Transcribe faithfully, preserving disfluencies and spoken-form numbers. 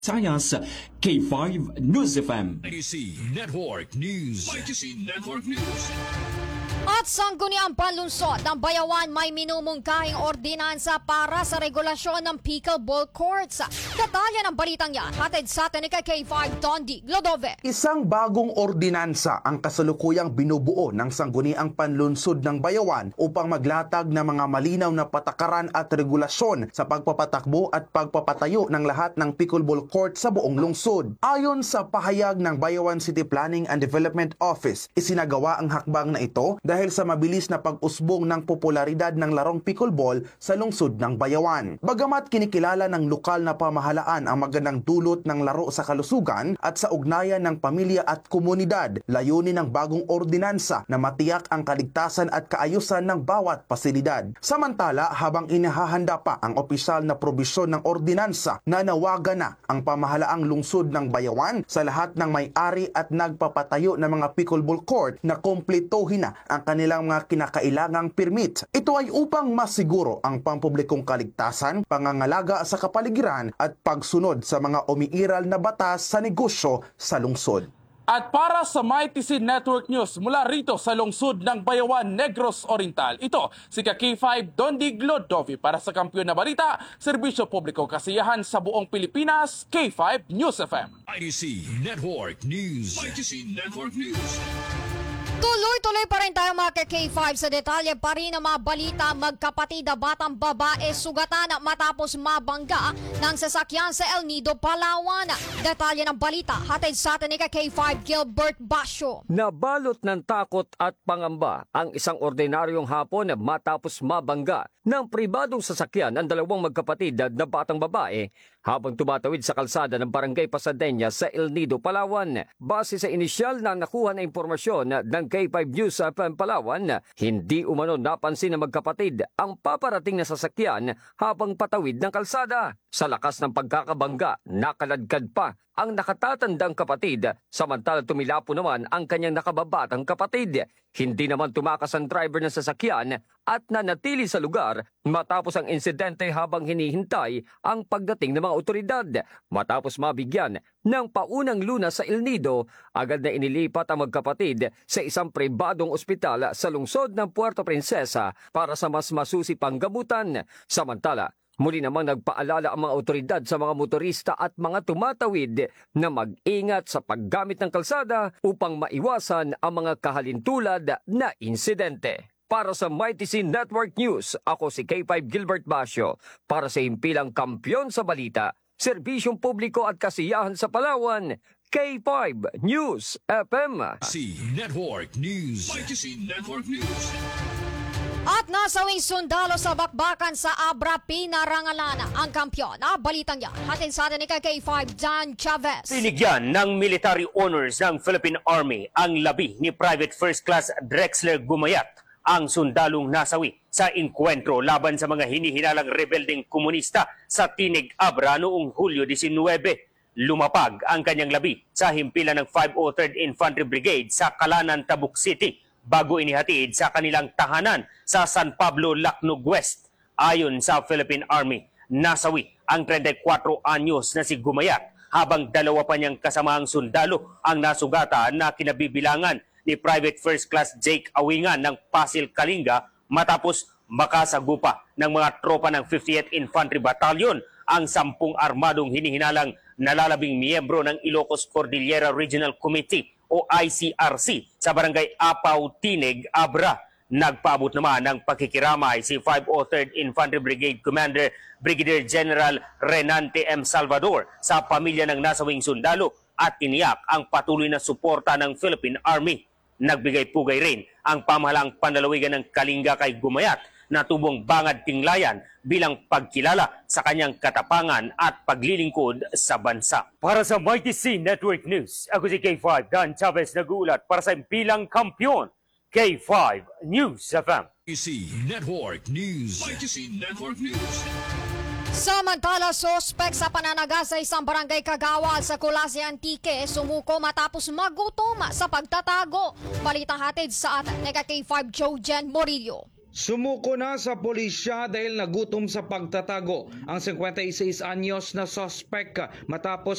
Tayas K five News F M. I T C Network News. I T C Network News. At sangguniang panlunsod ng Bayawan may minumungkahing ordinansa para sa regulasyon ng pickleball courts. Detalye ng balitang yan, hatid sa atin ni K five Dondi Glodove. Isang bagong ordinansa ang kasalukuyang binubuo ng sangguniang panlunsod ng Bayawan upang maglatag ng mga malinaw na patakaran at regulasyon sa pagpapatakbo at pagpapatayo ng lahat ng pickleball court sa buong lungsod. Ayon sa pahayag ng Bayawan City Planning and Development Office, isinagawa ang hakbang na ito dahil sa mabilis na pag-usbong ng popularidad ng larong pickleball sa lungsod ng Bayawan. Bagamat kinikilala ng lokal na pamahalaan ang magandang dulot ng laro sa kalusugan at sa ugnayan ng pamilya at komunidad, layunin ng bagong ordinansa na matiyak ang kaligtasan at kaayusan ng bawat pasilidad. Samantala, habang inihahanda pa ang opisyal na probisyon ng ordinansa, nanawagan na ang pamahalaang lungsod ng Bayawan sa lahat ng may-ari at nagpapatayo ng mga pickleball court na kumplituhin na ang kanilang mga kinakailangang permit. Ito ay upang masiguro ang pampublikong kaligtasan, pangangalaga sa kapaligiran at pagsunod sa mga umiiral na batas sa negosyo sa lungsod. At para sa M I T C Network News mula rito sa lungsod ng Bayawan, Negros Oriental, ito si K five Dondi Glodove para sa Kampiyon na Balita, Serbisyo Publiko Kasiyahan sa buong Pilipinas, K five News F M. I T C Network News. I T C Network News. Tuloy-tuloy pa rin tayo mga K five sa detalye pa rin ng mga balita. Magkapatid na batang babae sugatan matapos mabangga ng sasakyan sa El Nido, Palawan. Detalye ng balita hatid sa atin ni K five Gilbert Basyo. Nabalot ng takot at pangamba ang isang ordinaryong hapon matapos mabangga ng pribadong sasakyan ang dalawang magkapatid na batang babae habang tumatawid sa kalsada ng Barangay Pasadena sa El Nido, Palawan. Base sa inisyal na nakuha na impormasyon ng K five News F M Palawan, hindi umano napansin ng magkapatid ang paparating na sasakyan habang patawid ng kalsada. Sa lakas ng pagkakabangga, nakaladkad pa ang nakatatandang kapatid, samantala tumilapo naman ang kanyang nakababatang kapatid. Hindi naman tumakas ang driver ng sasakyan at nanatili sa lugar matapos ang insidente habang hinihintay ang pagdating ng mga otoridad. Matapos mabigyan ng paunang lunas sa El Nido, agad na inilipat ang magkapatid sa isang pribadong ospital sa lungsod ng Puerto Princesa para sa mas masusi pang gamutan. Samantala, muli namang nagpaalala ang mga otoridad sa mga motorista at mga tumatawid na mag-ingat sa paggamit ng kalsada upang maiwasan ang mga kahalintulad na insidente. Para sa M I T C Network News, ako si K five Gilbert Basyo para sa himpilang Kampiyon sa Balita, Serbisyong Publiko at Kasiyahan sa Palawan, K five News F M. C Network News. I T C Network News. At nasawing sundalo sa bakbakan sa Abra, pinarangalan ang kampiyon. Ah, balitang yan, hatid sa atin ni K five Dan Chavez. Binigyan ng military honors ng Philippine Army ang labi ni Private First Class Drexler Gumayat, ang sundalong nasawi sa inkwentro laban sa mga hinihinalang rebeldeng komunista sa Tinig Abra noong Hulyo labinwebe. Lumapag ang kanyang labi sa himpilan ng five oh third Infantry Brigade sa Kalanan, Tabuk City bago inihatid sa kanilang tahanan sa San Pablo, Lacnog West. Ayon sa Philippine Army, nasawi ang thirty-four anyos na si Gumayat habang dalawa pa niyang kasamahang sundalo ang nasugatan na kinabibilangan ni Private First Class Jake Awingan ng Pasil, Kalinga matapos makasagupa ng mga tropa ng fiftieth Infantry Battalion ang sampung armadong hinihinalang nalalabing miyembro ng Ilocos Cordillera Regional Committee o I C R C sa Barangay Apaw, Tinig, Abra. Nagpaabot naman ng pakikiramay si five oh third Infantry Brigade Commander Brigadier General Renante M. Salvador sa pamilya ng nasawing sundalo at tiniyak ang patuloy na suporta ng Philippine Army. Nagbigay pugay rin ang pamahalang panlalawigan ng Kalinga kay Gumayat na tubong bangad tinglayan bilang pagkilala sa kanyang katapangan at paglilingkod sa bansa. Para sa M I T C Network News, ako si K five Dan Chavez nag-uulat para sa impilang kampiyon, K five News F M. I T C Network News. I T C Network News. Samantala, sospek sa pananaga sa isang barangay Kagawad sa Colase, Antique, sumuko matapos magutom sa pagtatago. Balitang hatid sa atin ni K five Jojen Morillo. Sumuko na sa pulisya dahil nagutom sa pagtatago ang fifty-six anyos na suspect matapos